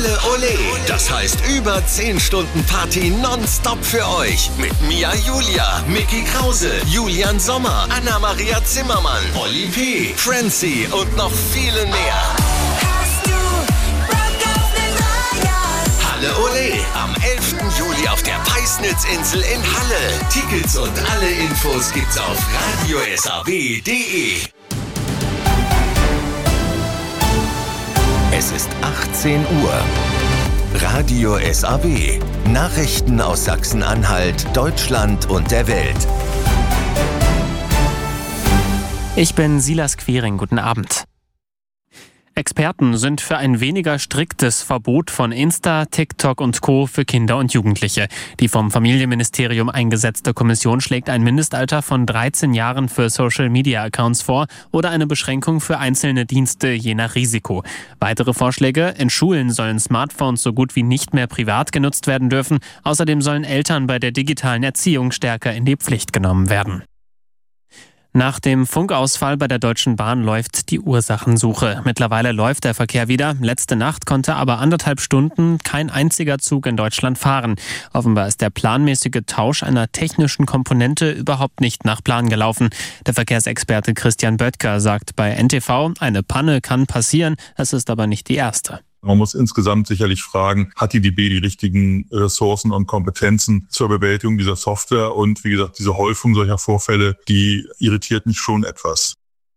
Halle Ole. Das heißt über 10 Stunden Party nonstop für euch. Mit Mia Julia, Micky Krause, Julian Sommer, Anna-Maria Zimmermann, Oli P., Francie und noch viele mehr. Halle Ole am 11. Juli auf der Peisnitzinsel in Halle. Tickets und alle Infos gibt's auf radiosaw.de. Es ist 18 Uhr. Radio SAW. Nachrichten aus Sachsen-Anhalt, Deutschland und der Welt. Ich bin Silas Quiring. Guten Abend. Experten sind für ein weniger striktes Verbot von Insta, TikTok und Co. für Kinder und Jugendliche. Die vom Familienministerium eingesetzte Kommission schlägt ein Mindestalter von 13 Jahren für Social-Media-Accounts vor oder eine Beschränkung für einzelne Dienste je nach Risiko. Weitere Vorschläge: In Schulen sollen Smartphones so gut wie nicht mehr privat genutzt werden dürfen. Außerdem sollen Eltern bei der digitalen Erziehung stärker in die Pflicht genommen werden. Nach dem Funkausfall bei der Deutschen Bahn läuft die Ursachensuche. Mittlerweile läuft der Verkehr wieder. Letzte Nacht konnte aber 1,5 Stunden kein einziger Zug in Deutschland fahren. Offenbar ist der planmäßige Tausch einer technischen Komponente überhaupt nicht nach Plan gelaufen. Der Verkehrsexperte Christian Böttger sagt bei NTV, eine Panne kann passieren, es ist aber nicht die erste. Man muss insgesamt sicherlich fragen, hat die DB die richtigen Ressourcen und Kompetenzen zur Bewältigung dieser Software? Und wie gesagt, diese Häufung solcher Vorfälle, die irritiert mich schon etwas.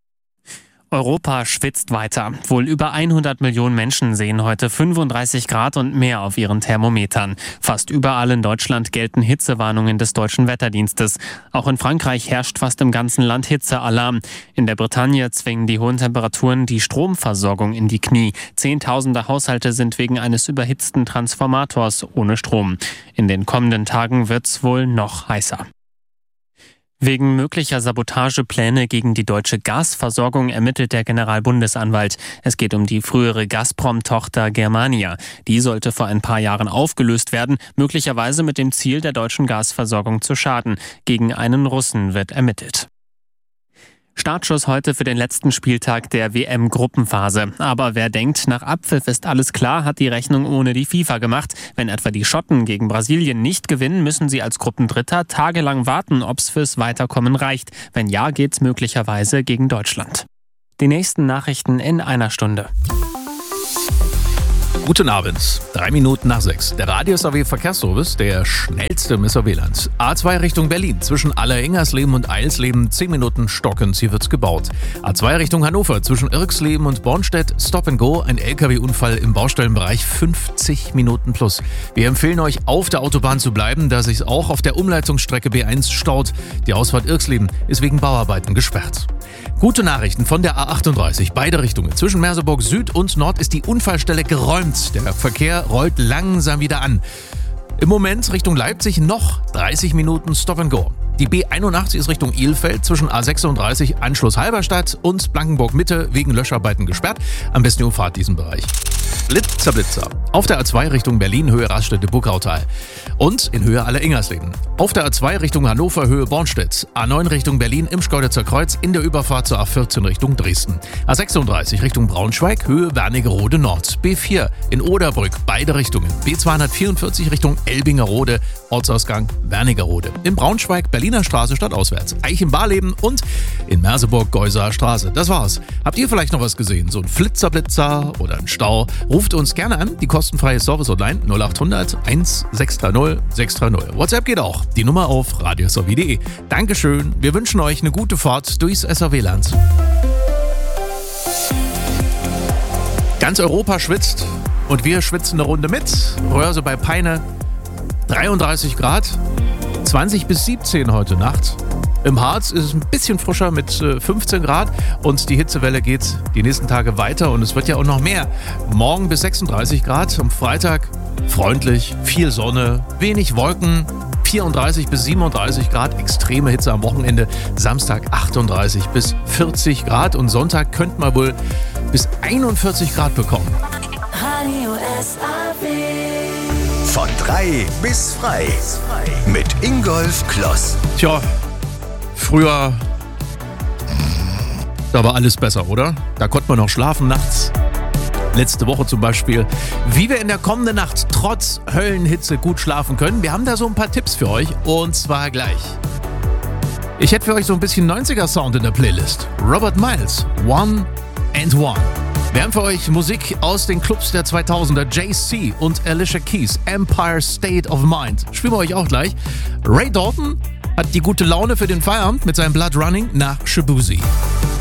Europa schwitzt weiter. Wohl über 100 Millionen Menschen sehen heute 35 Grad und mehr auf ihren Thermometern. Fast überall in Deutschland gelten Hitzewarnungen des deutschen Wetterdienstes. Auch in Frankreich herrscht fast im ganzen Land Hitzealarm. In der Bretagne zwingen die hohen Temperaturen die Stromversorgung in die Knie. Zehntausende Haushalte sind wegen eines überhitzten Transformators ohne Strom. In den kommenden Tagen wird's wohl noch heißer. Wegen möglicher Sabotagepläne gegen die deutsche Gasversorgung ermittelt der Generalbundesanwalt. Es geht um die frühere Gazprom-Tochter Germania. Die sollte vor ein paar Jahren aufgelöst werden, möglicherweise mit dem Ziel, der deutschen Gasversorgung zu schaden. Gegen einen Russen wird ermittelt. Startschuss heute für den letzten Spieltag der WM-Gruppenphase. Aber wer denkt, nach Abpfiff ist alles klar, hat die Rechnung ohne die FIFA gemacht. Wenn etwa die Schotten gegen Brasilien nicht gewinnen, müssen sie als Gruppendritter tagelang warten, ob es fürs Weiterkommen reicht. Wenn ja, geht's möglicherweise gegen Deutschland. Die nächsten Nachrichten in einer Stunde. Guten Abend, 3 Minuten nach 6. Der Radio SAW Verkehrsservice, der schnellste im SAW-Land. A2 Richtung Berlin, zwischen Aller-Ingersleben und Eilsleben, 10 Minuten stockend, hier wird's gebaut. A2 Richtung Hannover, zwischen Irxleben und Bornstedt, Stop and Go, ein LKW-Unfall im Baustellenbereich, 50 Minuten plus. Wir empfehlen euch, auf der Autobahn zu bleiben, da sich auch auf der Umleitungsstrecke B1 staut. Die Ausfahrt Irxleben ist wegen Bauarbeiten gesperrt. Gute Nachrichten von der A38, beide Richtungen. Zwischen Merseburg Süd und Nord ist die Unfallstelle geräumt. Der Verkehr rollt langsam wieder an. Im Moment Richtung Leipzig noch 30 Minuten Stop and Go. Die B81 ist Richtung Ilfeld zwischen A36 Anschluss Halberstadt und Blankenburg Mitte wegen Löscharbeiten gesperrt. Am besten ihr umfahrt diesen Bereich. Blitzer, Blitzer. Auf der A2 Richtung Berlin, Höhe Raststätte-Burgautal. Und in Höhe Aller-Ingersleben. Auf der A2 Richtung Hannover, Höhe Bornstedt. A9 Richtung Berlin im Schkeuditzer Kreuz in der Überfahrt zur A14 Richtung Dresden. A36 Richtung Braunschweig, Höhe Wernigerode Nord. B4 in Oderbrück, beide Richtungen. B244 Richtung Elbingerode, Ortsausgang Wernigerode. In Braunschweig, Berliner Straße stadtauswärts. Eichenbarleben und in Merseburg, Geuser Straße. Das war's. Habt ihr vielleicht noch was gesehen? So ein Flitzer oder ein Stau? Ruft uns gerne an, die kostenfreie Service-Hotline 0800 1630 630. WhatsApp geht auch, die Nummer auf radiosaw.de. Dankeschön, wir wünschen euch eine gute Fahrt durchs SAW-Land. Ganz Europa schwitzt und wir schwitzen eine Runde mit. Röhrse bei Peine, 33 Grad, 20 bis 17 heute Nacht. Im Harz ist es ein bisschen frischer mit 15 Grad und die Hitzewelle geht die nächsten Tage weiter und es wird ja auch noch mehr. Morgen bis 36 Grad, am Freitag freundlich, viel Sonne, wenig Wolken, 34 bis 37 Grad, extreme Hitze am Wochenende, Samstag 38 bis 40 Grad und Sonntag könnte man wohl bis 41 Grad bekommen. Radio SAW. Von 3 bis frei mit Ingolf Kloss. Tja, früher, da war alles besser, oder? Da konnte man noch schlafen nachts. letzte Woche zum Beispiel, wie wir in der kommenden Nacht trotz Höllenhitze gut schlafen können. Wir haben da so ein paar Tipps für euch und zwar gleich. Ich hätte für euch so ein bisschen 90er-Sound in der Playlist. Robert Miles, One and One. Wir haben für euch Musik aus den Clubs der 2000er, JC und Alicia Keys, Empire State of Mind. Spielen wir euch auch gleich. Ray Dalton hat die gute Laune für den Feierabend mit seinem Blood Running nach Shaboozey.